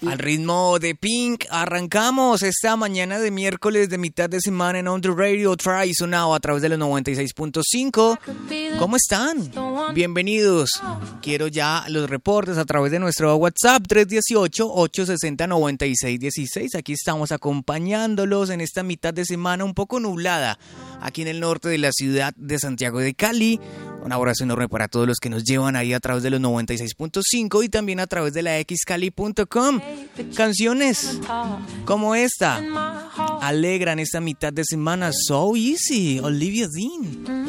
Al ritmo de Pink, arrancamos esta mañana de miércoles de mitad de semana en On The Radio Try Sonado a través de los 96.5. ¿Cómo están? Bienvenidos. Quiero ya los reportes a través de nuestro WhatsApp 318-860-9616. Aquí estamos acompañándolos en esta mitad de semana un poco nublada aquí en el norte de la ciudad de Santiago de Cali. Un abrazo enorme para todos los que nos llevan ahí a través de los 96.5 y también a través de la xcali.com. Canciones como esta alegran esta mitad de semana. So Easy, Olivia Dean.